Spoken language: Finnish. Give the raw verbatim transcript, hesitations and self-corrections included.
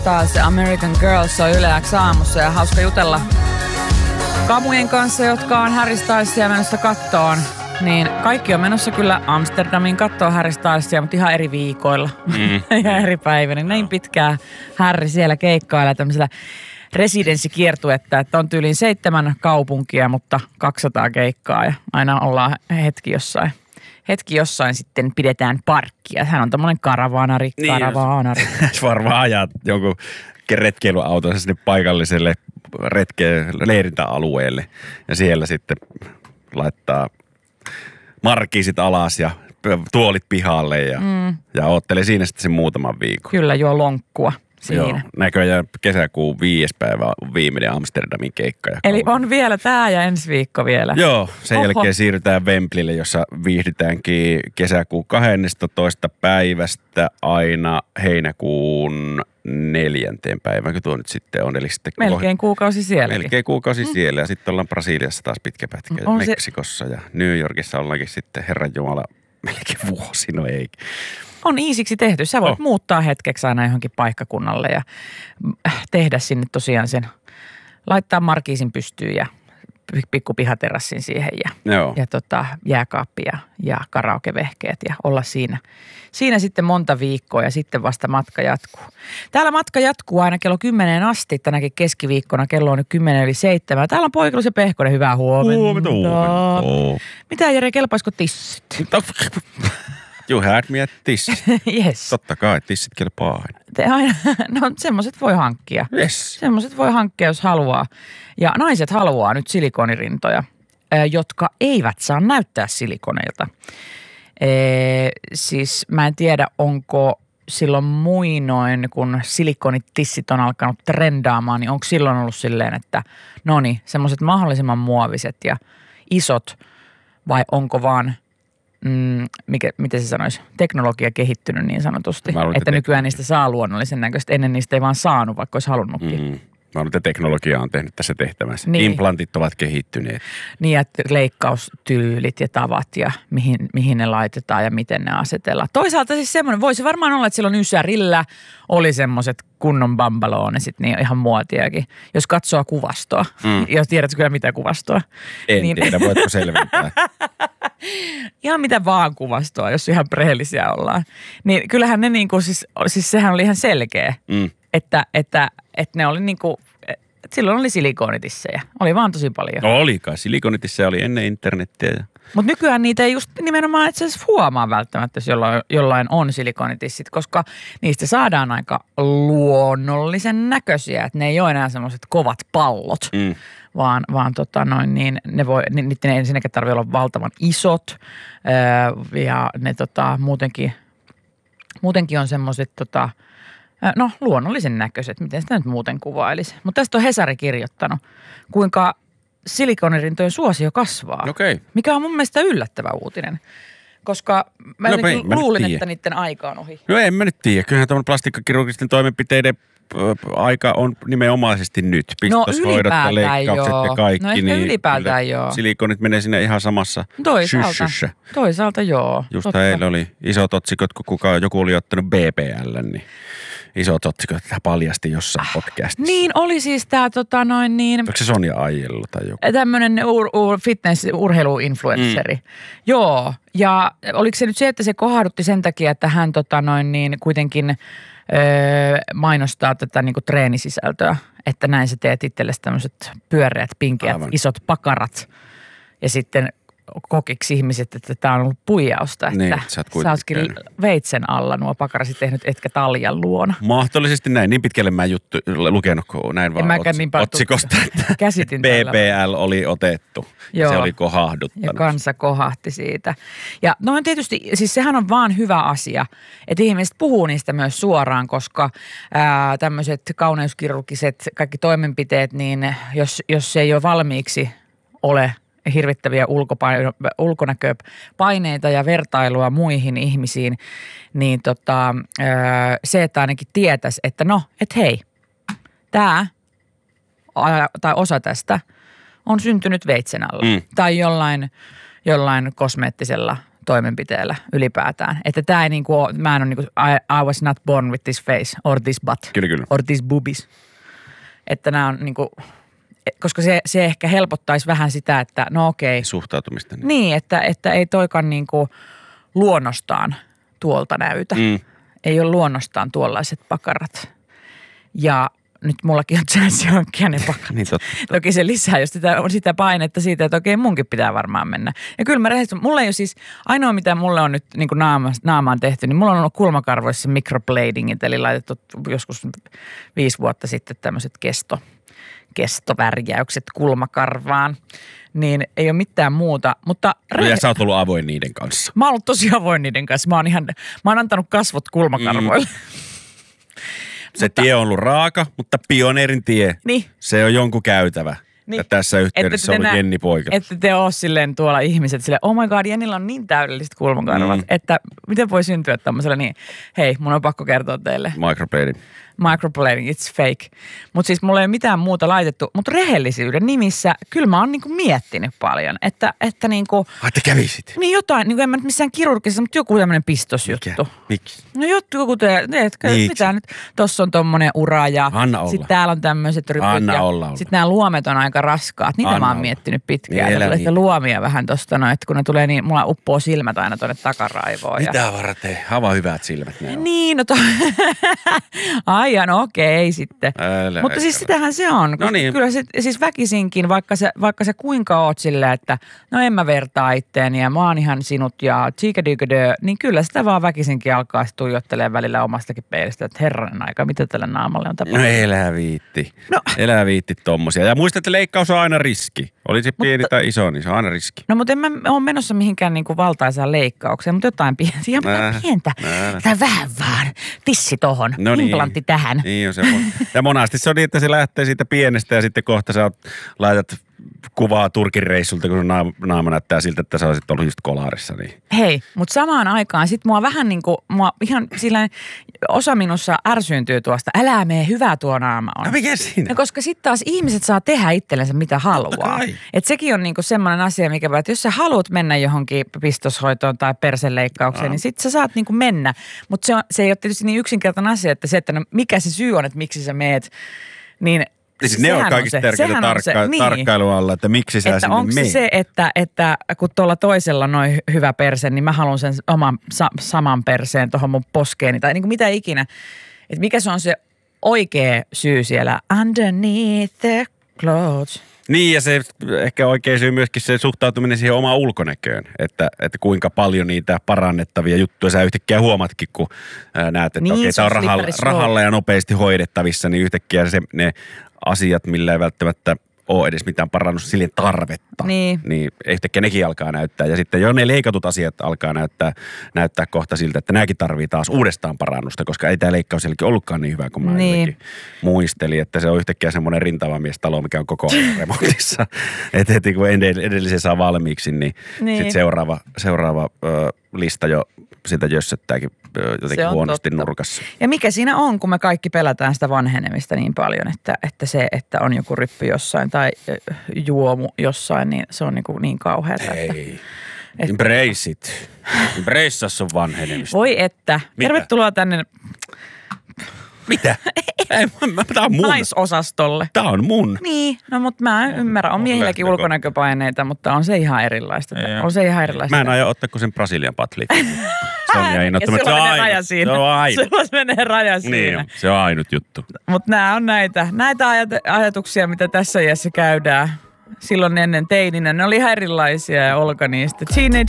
Taas American Girls on Yle X aamussa ja hauska jutella kamujen kanssa, jotka on Harry Stylesia menossa kattoon. Niin kaikki on menossa kyllä Amsterdamin kattoon Harry Stylesia, mutta ihan eri viikoilla mm. ja eri päivinä. Näin pitkään Harry siellä keikkailla tämmöisellä residenssikiertuetta, että on tyyliin seitsemän kaupunkia, mutta kaksisataa keikkaa ja aina ollaan hetki jossain. Hetki jossain sitten pidetään parkkia. Hän on tämmöinen karavaanari, niin, karavaanari. Varmaan ajaa jonkun retkeilyautonsa sinne paikalliselle retke- leirintäalueelle ja siellä sitten laittaa markiisit alas ja tuolit pihalle ja, mm. ja oottelee siinä sitten sen muutaman viikon. Kyllä, juo lonkkua siinä. Joo, näköjään kesäkuun viides päivä on viimeinen Amsterdamin keikka. Eli on vielä tää ja ensi viikko vielä. Joo, sen Oho. jälkeen siirrytään Wembleylle, jossa viihdytäänkin kesäkuun kahdennestatoista päivästä aina heinäkuun neljänteen päivään, kun tuo nyt sitten on. Eli sitten melkein kuukausi siellä. Melkein kuukausi mm. siellä ja sitten ollaan Brasiliassa taas pitkä pätkä. On Meksikossa se... ja New Yorkissa ollaankin sitten Herran Jumala melkein vuosi, no ei. On iisiksi tehty. Sä voit oh. muuttaa hetkeksi aina johonkin paikkakunnalle ja tehdä sinne tosiaan sen, laittaa markiisin pystyyn ja pikku pihaterassin siihen ja, ja tota, jääkaappi ja, ja karaokevehkeet ja olla siinä. Siinä sitten monta viikkoa ja sitten vasta matka jatkuu. Täällä matka jatkuu aina kello kymmeneen asti, tänäkin keskiviikkona. Kello on nyt kymmenen yli seitsemän. Täällä on Poikilu ja Pehkonen, hyvää huomenta. Huomenta, huomenta. Mitä Jere, kelpaisiko tissit? You had me at tissit. Yes. Totta kai, tissit kelpaa aina. Te aina, no semmoiset voi hankkia. Yes. Semmoiset voi hankkia, jos haluaa. Ja naiset haluaa nyt silikonirintoja, jotka eivät saa näyttää silikoneilta. Ee, siis mä en tiedä, onko silloin muinoin, kun silikonitissit on alkanut trendaamaan, niin onko silloin ollut silleen, että no niin, semmoiset mahdollisimman muoviset ja isot, vai onko vaan, mm, mikä, miten se sanoisi, teknologia kehittynyt niin sanotusti, että nykyään niistä saa luonnollisen näköistä, ennen niistä ei vaan saanut, vaikka olisi halunnutkin. Mm. Mä luulen, että teknologia on tehnyt tässä tehtävänsä. Niin. Implantit ovat kehittyneet. Niin, että leikkaustyylit ja tavat ja mihin, mihin ne laitetaan ja miten ne asetellaan. Toisaalta siis semmoinen, voisi varmaan olla, että silloin Ysärillä oli semmoiset kunnon bambaloonesit, niin ihan muotiakin. Jos katsoo kuvastoa, mm. jos tiedätkö kyllä mitä kuvastoa. En niin... tiedä, voitko selventää. Ihan mitä vaan kuvastoa, jos ihan rehellisiä ollaan. Niin kyllähän ne niin kuin, siis, siis sehän oli ihan selkeä. Mm. Että, että, että ne oli niinku, että silloin oli silikonitissejä. Oli vaan tosi paljon. No olikaan. Silikonitissejä oli ennen internettiä. Mutta nykyään niitä ei just nimenomaan itse asiassa huomaa välttämättä, jos jollain, jollain on silikonitissit, koska niistä saadaan aika luonnollisen näköisiä. Että ne ei ole enää semmoiset kovat pallot, mm. vaan, vaan tota noin, niin ne voi, ni, niiden ei ensinnäkin tarvitse olla valtavan isot öö, ja ne tota, muutenkin, muutenkin on semmoiset tota, no luonnollisen näköiset, miten sitä nyt muuten kuvailisi. Mutta tästä on Hesari kirjoittanut, kuinka silikonirintojen suosio kasvaa. Okay. Mikä on mun mielestä yllättävä uutinen. Koska mä no, ei, luulin, että niiden aika on ohi. No en mä nyt tiedä. Kyllähän tuon plastikkakirurgisten toimenpiteiden aika on nimenomaisesti nyt. Pistoshoidot ja leikkaukset joo. ja kaikki. No ehkä niin ylipäätään joo. Silikonit menee sinne ihan samassa toisaalta, syssyssä. Toisaalta joo. Just eilen oli isot otsikot, kun kuka, joku oli ottanut B B L, niin isot otsikot paljasti jossain ah, podcastissa. Niin oli siis tää tota noin niin. Onko se Sonja Aiello tai joku? Tämmönen ur, ur, fitness-urheiluinfluensseri. Mm. Joo. Ja oliko se nyt se, että se kohdutti sen takia, että hän tota noin niin kuitenkin öö, mainostaa tätä niinku treenisisältöä. Että näin sä teet itsellesi tämmöiset pyöreät, pinkeät, aivan. Isot pakarat. Ja sitten kokiksi ihmiset, että tämä on ollut puijausta, että niin, sä, sä ootkin veitsen alla nuo pakarasit tehnyt, etkä taljan luona. Mahdollisesti näin. Niin pitkälle mä en juttu lukenut, kun näin vaan ots, niin otsikosta, että käsitin B B L oli otettu. Ja se oli kohahduttanut. Ja kansa kohahti siitä. Ja no tietysti, siis sehän on vaan hyvä asia, että ihmiset puhuu niistä myös suoraan, koska ää, tämmöiset kauneuskirurgiset kaikki toimenpiteet, niin jos, jos se ei ole valmiiksi ole hirvittäviä ulkopaino, ulkonäköpaineita ja vertailua muihin ihmisiin, niin tota, se, että ainakin tietäisi, että no, että hei, tämä tai osa tästä on syntynyt veitsen alla mm. tai jollain, jollain kosmeettisella toimenpiteellä ylipäätään. Että tämä ei niinku ole, mä en ole niinku, I, I was not born with this face or this butt. Kyllä, kyllä. Or this boobies. Että nämä on niinku, koska se, se ehkä helpottaisi vähän sitä, että no okei. Suhtautumista. Niin, niin että, että ei toikaan niinku luonnostaan tuolta näytä. Mm. Ei ole luonnostaan tuollaiset pakarat. Ja nyt mullakin on chance hankkia ne pakarat. Niin totta. Toki se lisää, jos sitä, on sitä painetta siitä, että okei munkin pitää varmaan mennä. Ja kyllä mä rehellisesti, mulla ei ole siis, ainoa mitä mulle on nyt niin kuin naama, naamaan tehty, niin mulla on ollut kulmakarvoissa microbladingit, eli laitettu joskus viisi vuotta sitten tämmöiset kesto, kestovärjäykset kulmakarvaan. Niin ei ole mitään muuta, mutta... No ja sä oot ollut avoin niiden kanssa. Mä oon ollut tosi avoin niiden kanssa. Mä oon ihan, mä oon antanut kasvot kulmakarvoille. Mm. Se mutta, tie on ollut raaka, mutta pioneerin tie, niin. Se on jonkun käytävä. Niin. Ja tässä yhteydessä on ollut Jenni Poika. Että te oo silleen tuolla ihmiset silleen, oh my god, Jennillä on niin täydelliset kulmakarvat, mm. että miten voi syntyä tämmöisellä niin, hei, mun on pakko kertoa teille. Microblading. Microblading, it's fake. Mutta siis mulla ei ole mitään muuta laitettu, mutta rehellisyyden nimissä kyllä mä oon niinku miettinyt paljon, että, että niinku... Ai te kävisit? Niin jotain, niinku en mä nyt missään kirurgisessa, mutta joku tämmöinen pistosjuttu. Miksi? No joku te, teetkö, mitä nyt, tossa on tommonen ura ja sitten täällä on tämmöiset rypyt Anna ja olla, olla. Sitten nämä luomet on aika raskaat. Niitä Anna mä oon olla. miettinyt pitkään. Niin, Että niin. luomia vähän tosta, no, että kun ne tulee niin, mulla uppoo silmät aina tuonne takaraivoon. Mitä ja... varten? Hava hyvät silmät ne on. Niin, no to... Ai ja no okei sitten. Älä, Mutta siis sitähän se on. No niin. Kyllä se, siis väkisinkin, vaikka se, vaikka se kuinka oot silleen, että no en mä vertaa itteeni ja mä oon ihan sinut ja tsiikadyyködö, niin kyllä sitä vaan väkisinkin alkaa tuijottelemaan välillä omastakin peilistä, että herranen aika, mitä tällä naamalle on tapahtunut. No elää viitti. No. Elää viitti tommosia. Ja muista, että leikkaus on aina riski. Oli se pieni tai iso, niin se on aina riski. No mutta en mä ole menossa mihinkään niinku valtaisaan leikkaukseen, mutta jotain pientä. Jotain pientä. Tai vähän vaan. Tissi tohon. No niin. Implantti tähän. Niin on se. Ja monasti se on niin, että se lähtee siitä pienestä ja sitten kohta sä laitat kuvaa Turkin reissulta, kun naama, naama näyttää siltä, että sä olisit ollut just Kolaarissa. Niin. Hei, mutta samaan aikaan sit mua vähän niin kuin, mua ihan silleen, osa minussa ärsyyntyy tuosta, älä mene, hyvä tuo naama on. No mikä siinä? No koska sitten taas ihmiset saa tehdä itsellensä mitä haluaa. Että sekin on niinku semmoinen asia, mikä vaan, että jos sä haluat mennä johonkin pistoshoitoon tai perseleikkaukseen, no. niin sit sä saat niinku mennä. Mutta se, se ei ole tietysti niin yksinkertainen asia, että se, että no mikä se syy on, että miksi sä meet, niin... Siis ne on kaikista tärkeintä tarkka- niin. tarkkailun alla, että miksi sä että sinne onko meet. se se, että, että kun tuolla toisella on noin hyvä perse, niin mä haluan sen oman sa- saman perseen tuohon mun poskeeni tai niin kuin mitä ikinä. Että mikä se on se oikea syy siellä underneath the clothes. Niin ja se ehkä oikea syy myöskin se suhtautuminen siihen omaan ulkonäköön, että, että kuinka paljon niitä parannettavia juttuja sä yhtäkkiä huomatkin, kun ää, näet, että niin, okei, tämä on rahalla, rahalla ja nopeasti hoidettavissa, niin yhtäkkiä se, ne asiat, millä ei välttämättä ole edes mitään parannus sille tarvetta, niin. niin yhtäkkiä nekin alkaa näyttää. Ja sitten jo ne leikatut asiat alkaa näyttää, näyttää kohta siltä, että nämäkin tarvii taas uudestaan parannusta, koska ei tämä leikkaus jälkeen ollutkaan niin hyvä kuin mä niin. muistelin, että se on yhtäkkiä semmoinen rintavamiestalo, mikä on koko ajan remontissa. Että heti kun edellisen saa valmiiksi, niin, niin. sitten seuraava, seuraava ö, lista jo sitä jössöttääkin jotenkin huonosti totta. Nurkassa. Ja mikä siinä on, kun me kaikki pelätään sitä vanhenemista niin paljon, että, että se, että on joku ryppy jossain tai juomu jossain, niin se on niin, kuin niin kauheata. Ei. Että, embrace it. Embrace sun vanhenemista. Voi että. Mitä? Tervetuloa tänne. Mitä? Ei, tää on mun. Naisosastolle. Tää on mun. Niin, no mutta mä ymmärrän. On miehilläkin ulkonäköpaineita, mutta on se ihan erilaista. On se ihan erilaista. Mä en aio ottaa kuin sen Brasilian patlikin. Se on ihan innoittamatta. Se on raja siinä. Se on ainut. Sulla menee raja siinä. Niin, se on ainut juttu. Mutta nämä on näitä, näitä ajat- ajatuksia, mitä tässä iässä käydään. Silloin ennen teininä. Ne oli ihan erilaisia ja Olka niistä. Teenage